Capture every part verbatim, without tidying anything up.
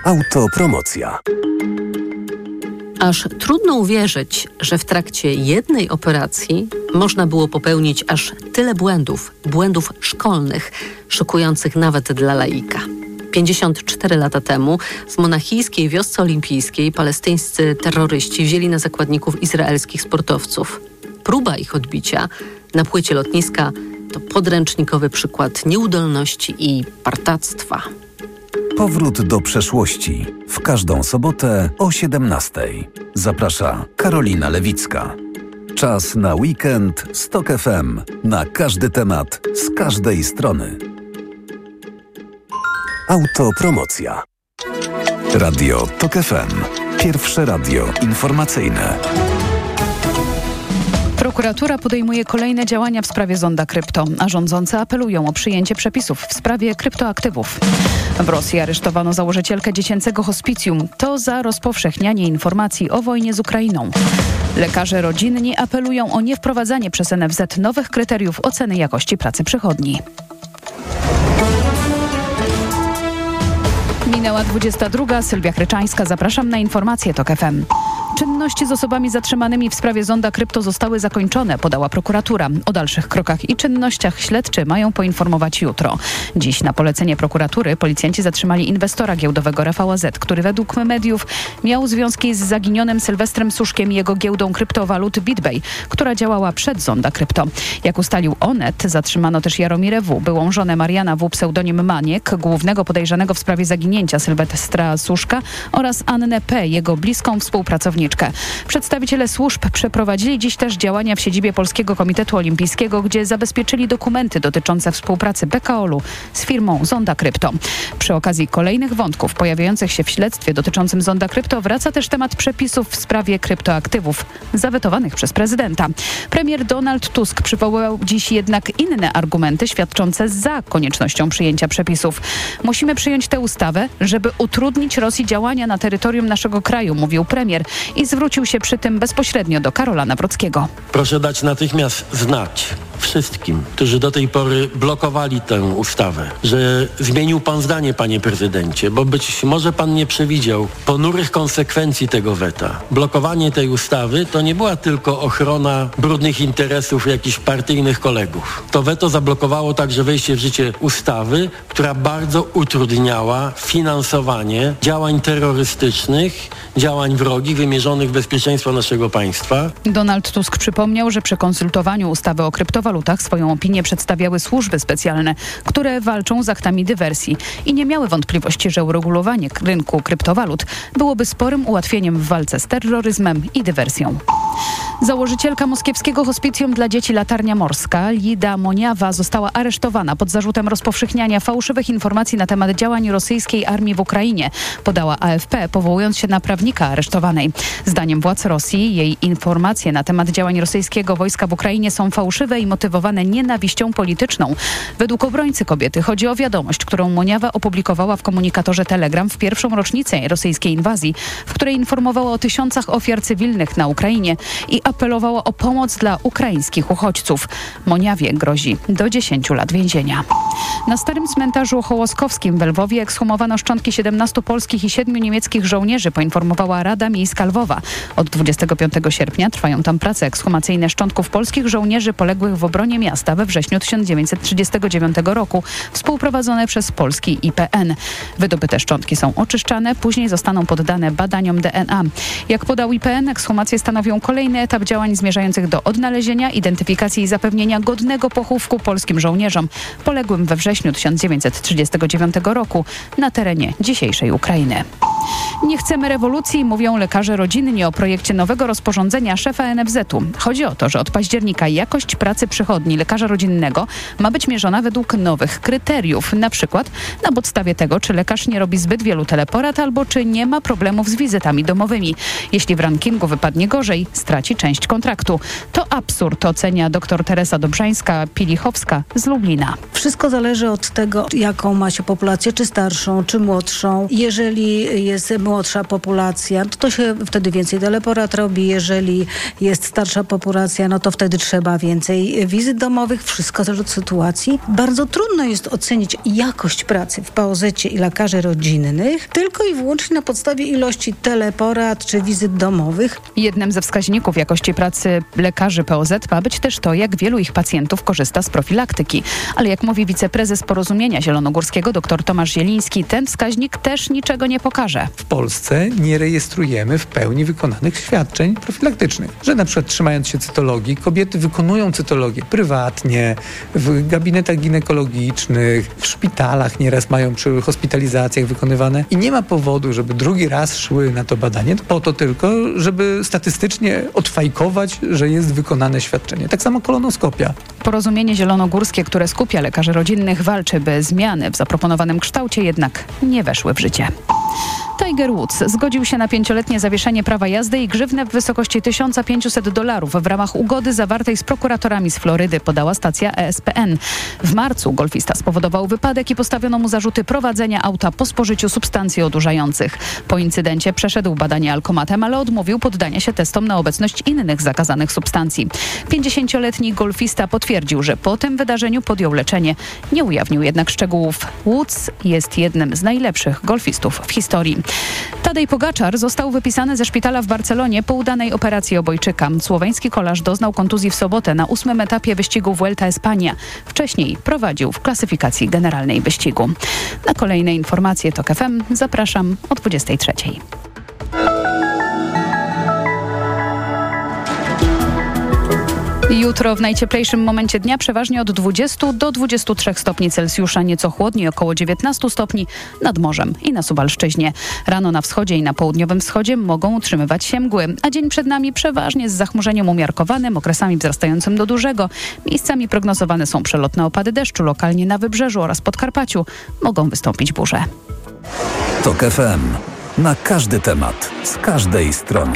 Autopromocja. Aż trudno uwierzyć, że w trakcie jednej operacji można było popełnić aż tyle błędów, błędów szkolnych, szokujących nawet dla laika. pięćdziesiąt cztery lata temu w monachijskiej wiosce olimpijskiej palestyńscy terroryści wzięli na zakładników izraelskich sportowców. Próba ich odbicia na płycie lotniska to podręcznikowy przykład nieudolności i partactwa. Powrót do przeszłości. W każdą sobotę o siedemnastej. Zaprasza Karolina Lewicka. Czas na weekend z Tok F M. Na każdy temat, z każdej strony. Autopromocja. Radio Tok F M. Pierwsze radio informacyjne. Prokuratura podejmuje kolejne działania w sprawie zonda krypto, a rządzący apelują o przyjęcie przepisów w sprawie kryptoaktywów. W Rosji aresztowano założycielkę dziecięcego hospicjum. To za rozpowszechnianie informacji o wojnie z Ukrainą. Lekarze rodzinni apelują o niewprowadzanie przez N F Z nowych kryteriów oceny jakości pracy przychodni. Minęła dwudziesta druga. Sylwia Chryczańska. Zapraszam na informacje Tok F M. Czynności z osobami zatrzymanymi w sprawie zonda krypto zostały zakończone, podała prokuratura. O dalszych krokach i czynnościach śledczy mają poinformować jutro. Dziś na polecenie prokuratury policjanci zatrzymali inwestora giełdowego Rafała Z., który według mediów miał związki z zaginionym Sylwestrem Suszkiem i jego giełdą kryptowalut BitBay, która działała przed zonda krypto. Jak ustalił Onet, zatrzymano też Jaromirę W., byłą żonę Mariana W., pseudonim Maniek, głównego podejrzanego w sprawie zaginięcia Sylwestra Suszka, oraz Annę P., jego bliską współpracowniczkę. Przedstawiciele służb przeprowadzili dziś też działania w siedzibie Polskiego Komitetu Olimpijskiego, gdzie zabezpieczyli dokumenty dotyczące współpracy B K O L-u z firmą Zonda Krypto. Przy okazji kolejnych wątków pojawiających się w śledztwie dotyczącym Zonda Krypto wraca też temat przepisów w sprawie kryptoaktywów zawetowanych przez prezydenta. Premier Donald Tusk przywołał dziś jednak inne argumenty świadczące za koniecznością przyjęcia przepisów. Musimy przyjąć tę ustawę, żeby utrudnić Rosji działania na terytorium naszego kraju, mówił premier i zwrócił się przy tym bezpośrednio do Karola Nawrockiego. Proszę dać natychmiast znać wszystkim, którzy do tej pory blokowali tę ustawę, że zmienił pan zdanie, panie prezydencie, bo być może pan nie przewidział ponurych konsekwencji tego weta. Blokowanie tej ustawy to nie była tylko ochrona brudnych interesów jakichś partyjnych kolegów. To weto zablokowało także wejście w życie ustawy, która bardzo utrudniała finansowanie działań terrorystycznych, działań wrogich wymierzonych w bezpieczeństwo naszego państwa. Donald Tusk przypomniał, że przy konsultowaniu ustawy o kryptowalutach swoją opinię przedstawiały służby specjalne, które walczą z aktami dywersji i nie miały wątpliwości, że uregulowanie rynku kryptowalut byłoby sporym ułatwieniem w walce z terroryzmem i dywersją. Założycielka moskiewskiego hospicjum dla dzieci Latarnia Morska, Lida Moniawa, została aresztowana pod zarzutem rozpowszechniania fałszywych informacji na temat działań rosyjskiej armii w Ukrainie, podała A F P, powołując się na prawnika aresztowanej. Zdaniem władz Rosji jej informacje na temat działań rosyjskiego wojska w Ukrainie są fałszywe i motywowane nienawiścią polityczną. Według obrońcy kobiety chodzi o wiadomość, którą Moniawa opublikowała w komunikatorze Telegram w pierwszą rocznicę rosyjskiej inwazji, w której informowała o tysiącach ofiar cywilnych na Ukrainie i apelowała o pomoc dla ukraińskich uchodźców. Moniawie grozi do dziesięciu lat więzienia. Na starym cmentarzu hołoskowskim w Lwowie ekshumowano szczątki siedemnastu polskich i siedmiu niemieckich żołnierzy, poinformowała Rada Miejska Lwowa. Od dwudziestego piątego sierpnia trwają tam prace ekshumacyjne szczątków polskich żołnierzy poległych w obronie miasta we wrześniu tysiąc dziewięćset trzydziestego dziewiątego roku, współprowadzone przez polski I P N. Wydobyte szczątki są oczyszczane, później zostaną poddane badaniom D N A. Jak podał I P N, ekshumacje stanowią kolejny etap działań zmierzających do odnalezienia, identyfikacji i zapewnienia godnego pochówku polskim żołnierzom poległym we wrześniu tysiąc dziewięćset trzydziestego dziewiątego roku na terenie dzisiejszej Ukrainy. Nie chcemy rewolucji, mówią lekarze rodzinni o projekcie nowego rozporządzenia szefa N F Z-u. Chodzi o to, że od października jakość pracy przychodni lekarza rodzinnego ma być mierzona według nowych kryteriów. Na przykład na podstawie tego, czy lekarz nie robi zbyt wielu teleporad albo czy nie ma problemów z wizytami domowymi. Jeśli w rankingu wypadnie gorzej, straci część kontraktu. To absurd, ocenia dr Teresa Dobrzańska-Pilichowska z Lublina. Wszystko zależy od tego, jaką ma się populację, czy starszą, czy młodszą. Jeżeli jest młoda młodsza populacja, to się wtedy więcej teleporad robi. Jeżeli jest starsza populacja, no to wtedy trzeba więcej wizyt domowych. Wszystko zależy od sytuacji. Bardzo trudno jest ocenić jakość pracy w P O Z-cie i lekarzy rodzinnych tylko i wyłącznie na podstawie ilości teleporad czy wizyt domowych. Jednym ze wskaźników jakości pracy lekarzy P O Z ma być też to, jak wielu ich pacjentów korzysta z profilaktyki. Ale jak mówi wiceprezes Porozumienia Zielonogórskiego dr Tomasz Zieliński, ten wskaźnik też niczego nie pokaże. W Polsce nie rejestrujemy w pełni wykonanych świadczeń profilaktycznych. Że na przykład trzymając się cytologii, kobiety wykonują cytologię prywatnie, w gabinetach ginekologicznych, w szpitalach nieraz mają przy hospitalizacjach wykonywane i nie ma powodu, żeby drugi raz szły na to badanie, po to tylko, żeby statystycznie odfajkować, że jest wykonane świadczenie. Tak samo kolonoskopia. Porozumienie Zielonogórskie, które skupia lekarzy rodzinnych, walczy, by zmiany w zaproponowanym kształcie jednak nie weszły w życie. Tiger Woods zgodził się na pięcioletnie zawieszenie prawa jazdy i grzywnę w wysokości tysiąc pięćset dolarów w ramach ugody zawartej z prokuratorami z Florydy, podała stacja E S P N. W marcu golfista spowodował wypadek i postawiono mu zarzuty prowadzenia auta po spożyciu substancji odurzających. Po incydencie przeszedł badanie alkomatem, ale odmówił poddania się testom na obecność innych zakazanych substancji. pięćdziesięcioletni golfista potwierdził, że po tym wydarzeniu podjął leczenie. Nie ujawnił jednak szczegółów. Woods jest jednym z najlepszych golfistów w historii. Tadej Pogaczar został wypisany ze szpitala w Barcelonie po udanej operacji obojczyka. Słoweński kolarz doznał kontuzji w sobotę na ósmym etapie wyścigu Vuelta Espania. Wcześniej prowadził w klasyfikacji generalnej wyścigu. Na kolejne informacje TOK F M zapraszam o dwudziestej trzeciej. Jutro w najcieplejszym momencie dnia przeważnie od dwudziestu do dwudziestu trzech stopni Celsjusza, nieco chłodniej, około dziewiętnastu stopni nad morzem i na Suwalszczyźnie. Rano na wschodzie i na południowym wschodzie mogą utrzymywać się mgły, a dzień przed nami przeważnie z zachmurzeniem umiarkowanym, okresami wzrastającym do dużego. Miejscami prognozowane są przelotne opady deszczu, lokalnie na Wybrzeżu oraz Podkarpaciu mogą wystąpić burze. TOK F M. Na każdy temat, z każdej strony.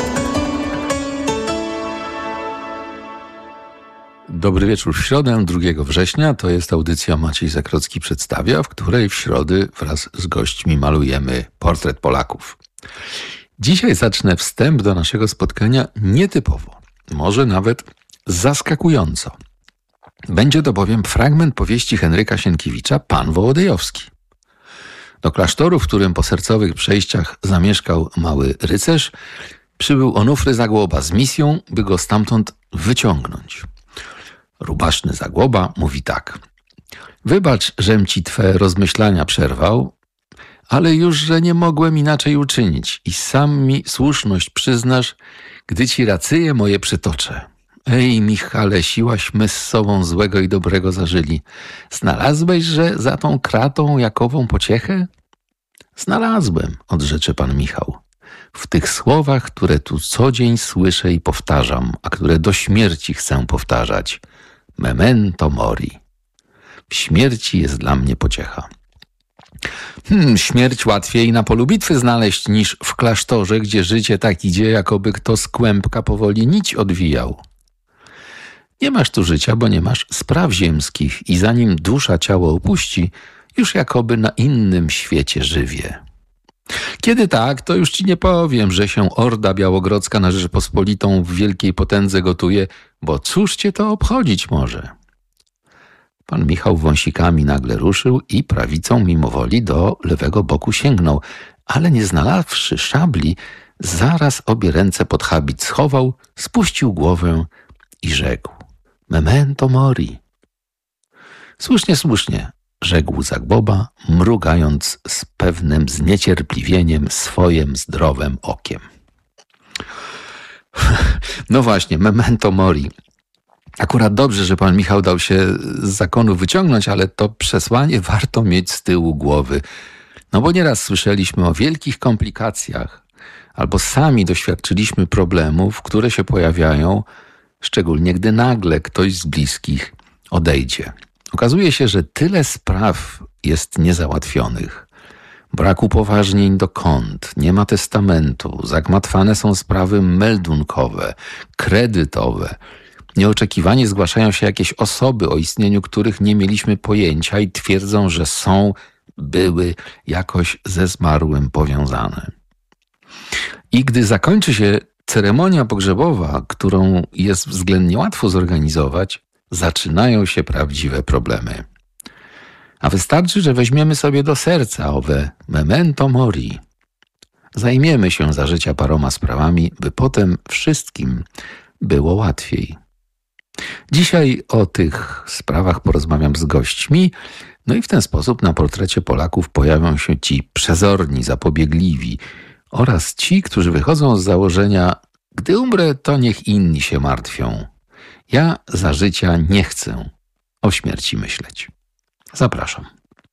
Dobry wieczór w środę, drugiego września. To jest audycja Maciej Zakrocki przedstawia, w której w środy wraz z gośćmi malujemy portret Polaków. Dzisiaj zacznę wstęp do naszego spotkania nietypowo, może nawet zaskakująco. Będzie to bowiem fragment powieści Henryka Sienkiewicza Pan Wołodyjowski. Do klasztoru, w którym po sercowych przejściach zamieszkał mały rycerz, przybył Onufry Zagłoba z misją, by go stamtąd wyciągnąć. Rubaszny Zagłoba mówi tak: wybacz, żem ci twe rozmyślania przerwał, ale już, że nie mogłem inaczej uczynić i sam mi słuszność przyznasz, gdy ci racje moje przytoczę. Ej, Michale, siłaśmy z sobą złego i dobrego zażyli. Znalazłeś, że za tą kratą jakową pociechę? Znalazłem, odrzecze pan Michał. W tych słowach, które tu co dzień słyszę i powtarzam, a które do śmierci chcę powtarzać. Memento mori. W śmierci jest dla mnie pociecha. Hmm, śmierć łatwiej na polu bitwy znaleźć niż w klasztorze, gdzie życie tak idzie, jakoby kto z kłębka powoli nić odwijał. Nie masz tu życia, bo nie masz spraw ziemskich i zanim dusza ciało opuści, już jakoby na innym świecie żywie. Kiedy tak, to już ci nie powiem, że się Orda Białogrodzka na Rzeczpospolitą w wielkiej potędze gotuje, bo cóż cię to obchodzić może? Pan Michał wąsikami nagle ruszył i prawicą mimowoli do lewego boku sięgnął, ale nie znalazłszy szabli, zaraz obie ręce pod habit schował, spuścił głowę i rzekł: Memento mori. Słusznie, słusznie, rzekł Zagłoba, mrugając z pewnym zniecierpliwieniem swoim zdrowym okiem. No właśnie, memento mori. Akurat dobrze, że pan Michał dał się z zakonu wyciągnąć, ale to przesłanie warto mieć z tyłu głowy. No bo nieraz słyszeliśmy o wielkich komplikacjach, albo sami doświadczyliśmy problemów, które się pojawiają, szczególnie gdy nagle ktoś z bliskich odejdzie. Okazuje się, że tyle spraw jest niezałatwionych. Brak upoważnień do kont, nie ma testamentu, zagmatwane są sprawy meldunkowe, kredytowe. Nieoczekiwanie zgłaszają się jakieś osoby, o istnieniu których nie mieliśmy pojęcia i twierdzą, że są, były jakoś ze zmarłym powiązane. I gdy zakończy się ceremonia pogrzebowa, którą jest względnie łatwo zorganizować, zaczynają się prawdziwe problemy. A wystarczy, że weźmiemy sobie do serca owe memento mori. Zajmiemy się za życia paroma sprawami, by potem wszystkim było łatwiej. Dzisiaj o tych sprawach porozmawiam z gośćmi, no i w ten sposób na portrecie Polaków pojawią się ci przezorni, zapobiegliwi oraz ci, którzy wychodzą z założenia: gdy umrę, to niech inni się martwią. Ja za życia nie chcę o śmierci myśleć. Zapraszam.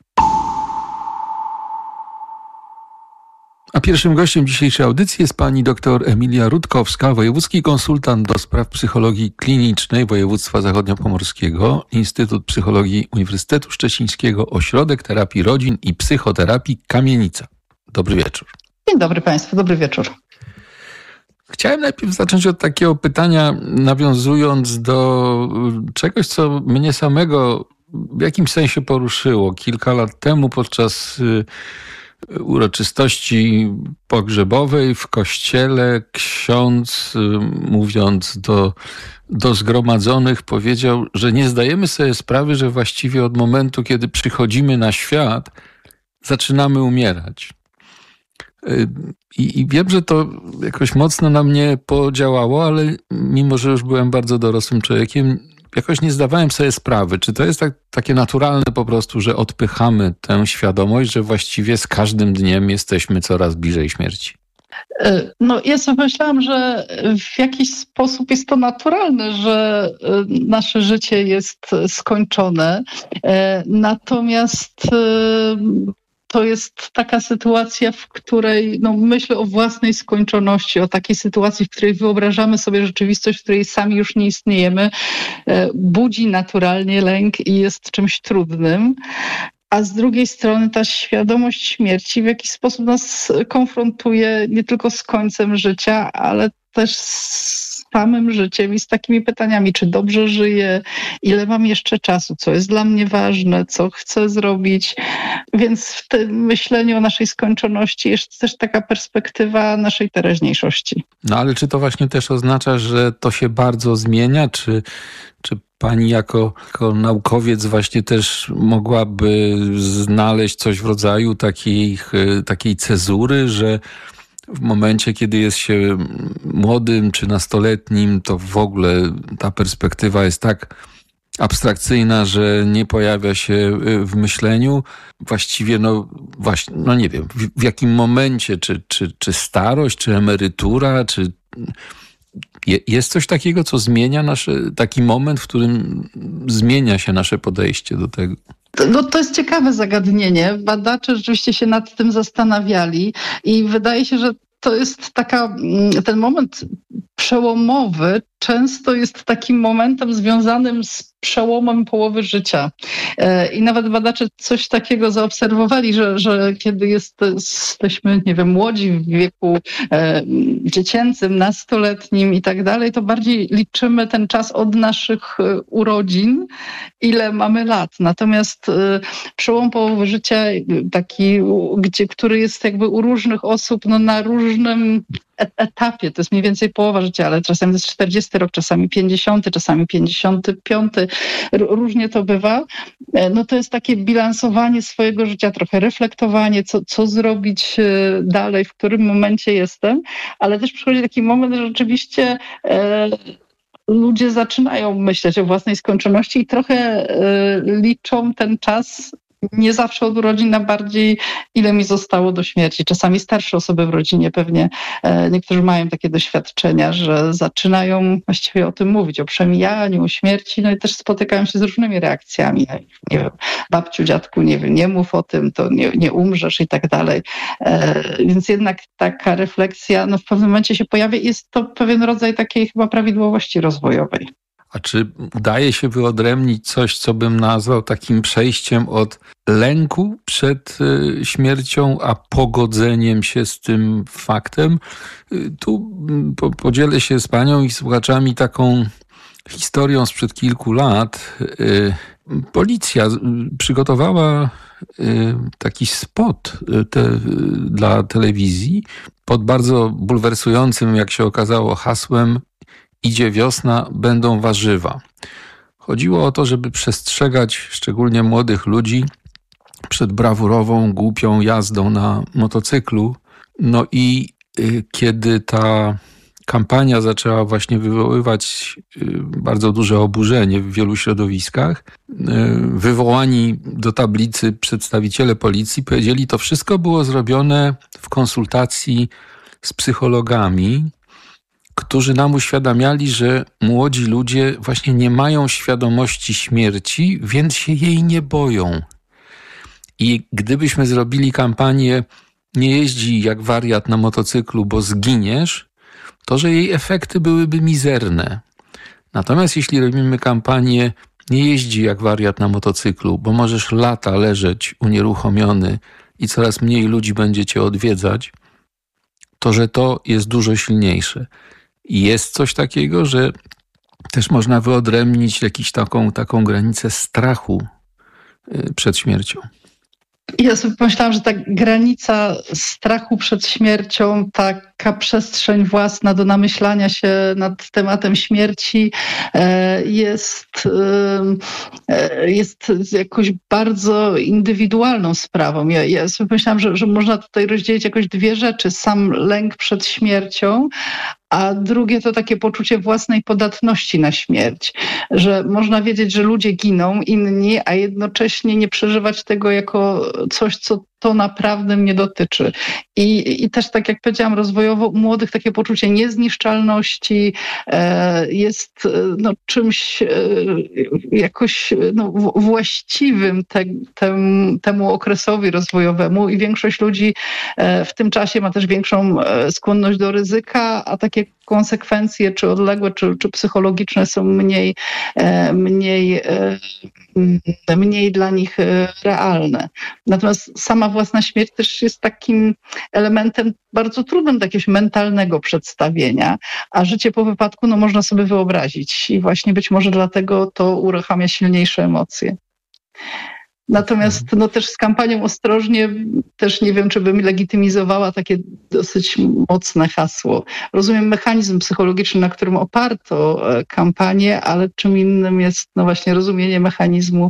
A pierwszym gościem dzisiejszej audycji jest pani dr Emilia Rutkowska, wojewódzki konsultant do spraw psychologii klinicznej województwa zachodniopomorskiego, Instytut Psychologii Uniwersytetu Szczecińskiego, Ośrodek Terapii Rodzin i Psychoterapii Kamienica. Dobry wieczór. Dzień dobry Państwu, dobry wieczór. Chciałem najpierw zacząć od takiego pytania, nawiązując do czegoś, co mnie samego w jakimś sensie poruszyło. Kilka lat temu podczas uroczystości pogrzebowej w kościele ksiądz, mówiąc do, do zgromadzonych, powiedział, że nie zdajemy sobie sprawy, że właściwie od momentu, kiedy przychodzimy na świat, zaczynamy umierać. I, I wiem, że to jakoś mocno na mnie podziałało, ale mimo, że już byłem bardzo dorosłym człowiekiem, jakoś nie zdawałem sobie sprawy, czy to jest tak, takie naturalne po prostu, że odpychamy tę świadomość, że właściwie z każdym dniem jesteśmy coraz bliżej śmierci. No ja sobie myślałam, że w jakiś sposób jest to naturalne, że nasze życie jest skończone. Natomiast to jest taka sytuacja, w której no, myślę o własnej skończoności, o takiej sytuacji, w której wyobrażamy sobie rzeczywistość, w której sami już nie istniejemy, budzi naturalnie lęk i jest czymś trudnym. A z drugiej strony ta świadomość śmierci w jakiś sposób nas konfrontuje nie tylko z końcem życia, ale też z samym życiem i z takimi pytaniami, czy dobrze żyję, ile mam jeszcze czasu, co jest dla mnie ważne, co chcę zrobić. Więc w tym myśleniu o naszej skończoności jest też taka perspektywa naszej teraźniejszości. No ale czy to właśnie też oznacza, że to się bardzo zmienia, czy, czy pani jako, jako naukowiec właśnie też mogłaby znaleźć coś w rodzaju takiej, takiej cezury, że w momencie, kiedy jest się młodym czy nastoletnim, to w ogóle ta perspektywa jest tak abstrakcyjna, że nie pojawia się w myśleniu. Właściwie, no, właśnie, no nie wiem, w, w jakim momencie, czy, czy, czy starość, czy emerytura, czy je, jest coś takiego, co zmienia nasze, taki moment, w którym zmienia się nasze podejście do tego? No, to jest ciekawe zagadnienie. Badacze rzeczywiście się nad tym zastanawiali i wydaje się, że to jest taka, ten moment przełomowy często jest takim momentem związanym z przełomem połowy życia. I nawet badacze coś takiego zaobserwowali, że, że kiedy jest, jesteśmy, nie wiem, młodzi w wieku e, dziecięcym, nastoletnim i tak dalej, to bardziej liczymy ten czas od naszych urodzin, ile mamy lat. Natomiast e, przełom połowy życia, taki, gdzie, który jest jakby u różnych osób no, na różnym etapie, to jest mniej więcej połowa życia, ale czasami to jest czterdziesty rok, czasami pięćdziesiąty, czasami pięćdziesiąty piąty, różnie to bywa. No to jest takie bilansowanie swojego życia, trochę reflektowanie, co, co zrobić dalej, w którym momencie jestem, ale też przychodzi taki moment, że rzeczywiście e, ludzie zaczynają myśleć o własnej skończoności i trochę e, liczą ten czas nie zawsze od urodzin na bardziej, ile mi zostało do śmierci. Czasami starsze osoby w rodzinie pewnie, e, niektórzy mają takie doświadczenia, że zaczynają właściwie o tym mówić, o przemijaniu, o śmierci, no i też spotykają się z różnymi reakcjami. Nie wiem, babciu, dziadku, nie wiem, nie mów o tym, to nie, nie umrzesz i tak dalej. E, więc jednak taka refleksja no, w pewnym momencie się pojawia i jest to pewien rodzaj takiej chyba prawidłowości rozwojowej. A czy udaje się wyodrębnić coś, co bym nazwał takim przejściem od lęku przed śmiercią, a pogodzeniem się z tym faktem? Tu podzielę się z panią i słuchaczami taką historią sprzed kilku lat. Policja przygotowała taki spot te, dla telewizji pod bardzo bulwersującym, jak się okazało, hasłem "Idzie wiosna, będą warzywa". Chodziło o to, żeby przestrzegać szczególnie młodych ludzi przed brawurową, głupią jazdą na motocyklu. No i y, kiedy ta kampania zaczęła właśnie wywoływać y, bardzo duże oburzenie w wielu środowiskach, y, wywołani do tablicy przedstawiciele policji powiedzieli, to wszystko było zrobione w konsultacji z psychologami, którzy nam uświadamiali, że młodzi ludzie właśnie nie mają świadomości śmierci, więc się jej nie boją. I gdybyśmy zrobili kampanię "Nie jeździ jak wariat na motocyklu, bo zginiesz", to że jej efekty byłyby mizerne. Natomiast jeśli robimy kampanię "Nie jeździ jak wariat na motocyklu, bo możesz lata leżeć unieruchomiony i coraz mniej ludzi będzie cię odwiedzać", to że to jest dużo silniejsze. I jest coś takiego, że też można wyodrębnić jakąś taką, taką granicę strachu przed śmiercią. Ja sobie pomyślałam, że ta granica strachu przed śmiercią, taka przestrzeń własna do namyślania się nad tematem śmierci jest, jest jakoś bardzo indywidualną sprawą. Ja, ja sobie pomyślałam, że, że można tutaj rozdzielić jakoś dwie rzeczy. Sam lęk przed śmiercią, a drugie to takie poczucie własnej podatności na śmierć, że można wiedzieć, że ludzie giną, inni, a jednocześnie nie przeżywać tego jako coś, co to naprawdę mnie dotyczy. I, i też, tak jak powiedziałam, rozwojowo u młodych takie poczucie niezniszczalności e, jest no, czymś e, jakoś no, właściwym te, tem, temu okresowi rozwojowemu i większość ludzi e, w tym czasie ma też większą e, skłonność do ryzyka, a takie konsekwencje, czy odległe, czy, czy psychologiczne są mniej, e, mniej, e, mniej dla nich e, realne. Natomiast sama własna śmierć też jest takim elementem bardzo trudnym do jakiegoś mentalnego przedstawienia, a życie po wypadku no, można sobie wyobrazić i właśnie być może dlatego to uruchamia silniejsze emocje. Natomiast no, też z kampanią ostrożnie też nie wiem, czy bym legitymizowała takie dosyć mocne hasło. Rozumiem mechanizm psychologiczny, na którym oparto kampanię, ale czym innym jest no właśnie rozumienie mechanizmu,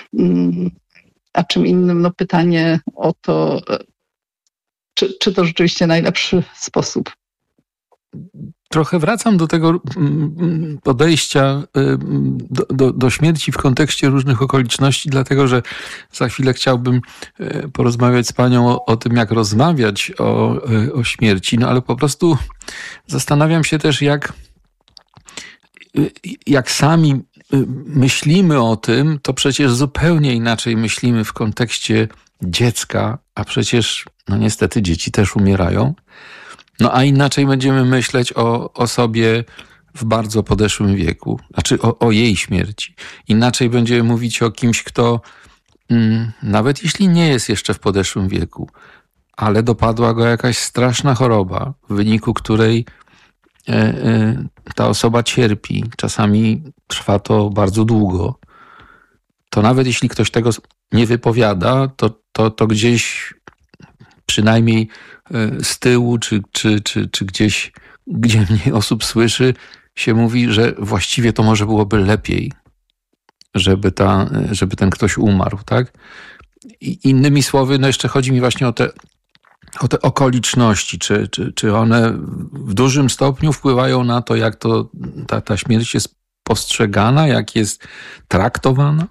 a czym innym no pytanie o to, czy, czy to rzeczywiście najlepszy sposób. Trochę wracam do tego podejścia do, do, do śmierci w kontekście różnych okoliczności, dlatego że za chwilę chciałbym porozmawiać z panią o, o tym, jak rozmawiać o, o śmierci, no ale po prostu zastanawiam się też, jak, jak sami myślimy o tym, to przecież zupełnie inaczej myślimy w kontekście dziecka, a przecież no niestety dzieci też umierają. No a inaczej będziemy myśleć o osobie w bardzo podeszłym wieku, znaczy o, o jej śmierci. Inaczej będziemy mówić o kimś, kto mm, nawet jeśli nie jest jeszcze w podeszłym wieku, ale dopadła go jakaś straszna choroba, w wyniku której e, e, ta osoba cierpi. Czasami trwa to bardzo długo. To nawet jeśli ktoś tego nie wypowiada, to, to, to gdzieś przynajmniej z tyłu, czy, czy, czy, czy gdzieś, gdzie mniej osób słyszy, się mówi, że właściwie to może byłoby lepiej, żeby, ta, żeby ten ktoś umarł, tak? I innymi słowy, no jeszcze chodzi mi właśnie o te, o te okoliczności, czy, czy, czy one w dużym stopniu wpływają na to, jak to, ta, ta śmierć jest postrzegana, jak jest traktowana?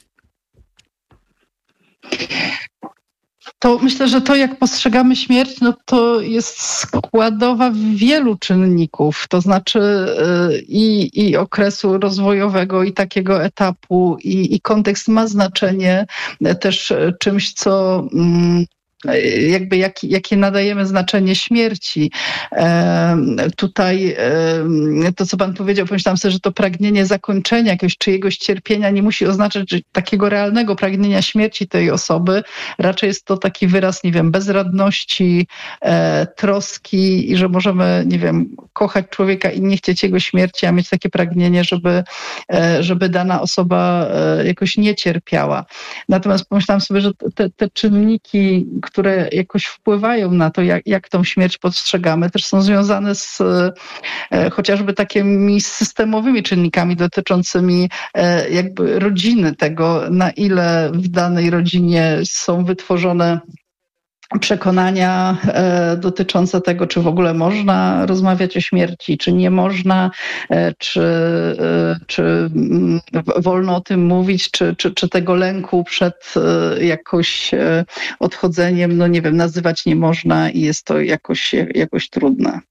To myślę, że to, jak postrzegamy śmierć, no to jest składowa wielu czynników, to znaczy i, i okresu rozwojowego, i takiego etapu, i, i kontekst ma znaczenie też czymś, co jakby jak, jakie nadajemy znaczenie śmierci. E, tutaj e, to, co pan powiedział, pomyślałam sobie, że to pragnienie zakończenia jakiegoś czyjegoś cierpienia nie musi oznaczać że takiego realnego pragnienia śmierci tej osoby. Raczej jest to taki wyraz, nie wiem, bezradności, e, troski i że możemy, nie wiem, kochać człowieka i nie chcieć jego śmierci, a mieć takie pragnienie, żeby, e, żeby dana osoba e, jakoś nie cierpiała. Natomiast pomyślałam sobie, że te, te czynniki, które jakoś wpływają na to, jak, jak tą śmierć postrzegamy, też są związane z e, chociażby takimi systemowymi czynnikami dotyczącymi e, jakby rodziny, tego, na ile w danej rodzinie są wytworzone przekonania e, dotyczące tego, czy w ogóle można rozmawiać o śmierci, czy nie można, e, czy, e, czy m, wolno o tym mówić, czy, czy, czy tego lęku przed e, jakoś e, odchodzeniem, no nie wiem, nazywać nie można i jest to jakoś, jakoś trudne.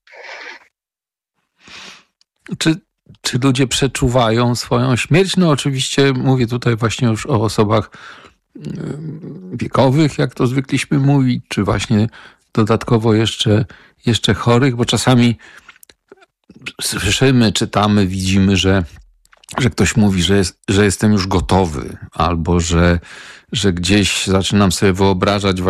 Czy, czy ludzie przeczuwają swoją śmierć? No oczywiście mówię tutaj właśnie już o osobach wiekowych, jak to zwykliśmy mówić, czy właśnie dodatkowo jeszcze, jeszcze chorych, bo czasami słyszymy, czytamy, widzimy, że, że ktoś mówi, że, jest, że jestem już gotowy, albo że, że gdzieś zaczynam sobie wyobrażać